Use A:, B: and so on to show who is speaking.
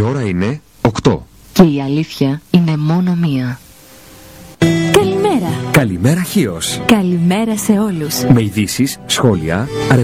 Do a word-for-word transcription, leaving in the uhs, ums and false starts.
A: ώρα είναι οκτώ.
B: Και η αλήθεια είναι μόνο μία.
C: Καλημέρα.
A: Καλημέρα Χίος.
C: Καλημέρα σε όλους.
A: Με ειδήσεις, σχόλια,